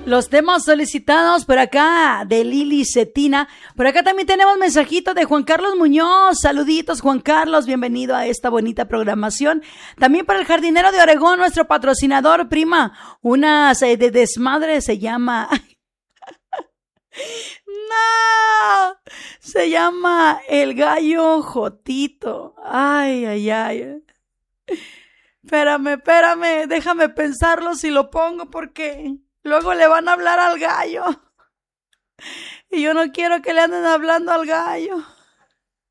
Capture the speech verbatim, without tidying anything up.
Los temas solicitados por acá de Lili Cetina. Por acá también tenemos mensajito de Juan Carlos Muñoz. Saluditos, Juan Carlos. Bienvenido a esta bonita programación. También para el jardinero de Oregón, nuestro patrocinador, prima. Una de desmadre se llama... No, se llama El Gallo Jotito. Ay, ay, ay. Espérame, espérame. Déjame pensarlo si lo pongo porque... luego le van a hablar al gallo. Y yo no quiero que le anden hablando al gallo.